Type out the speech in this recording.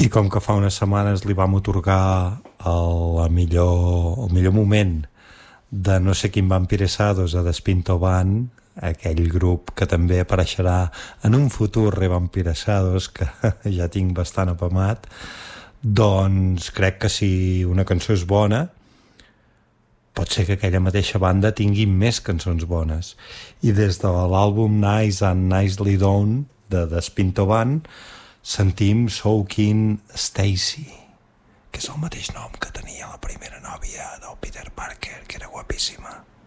I com que fa unes setmanes li vam atorgar el millor moment de No sé quin Vampiressados a Despinto Band, aquell grup que també apareixerà en un futur Revampiressados, que ja tinc bastant apamat, doncs crec que si una cançó és bona, pot ser que aquella mateixa banda tingui més cançons bones. I des de l'àlbum Nice and Nicely Done de Despinto Band sentim Soaking Stacy, que és el mateix nom que tenia la primera nòvia del Peter Parker, que era guapíssima.